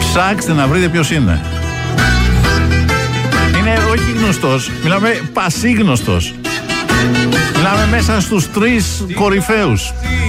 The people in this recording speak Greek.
Ψάξτε να βρείτε ποιος είναι. Είναι όχι γνωστός, μιλάμε πασίγνωστος. Μιλάμε μέσα στους 3 κορυφαίους.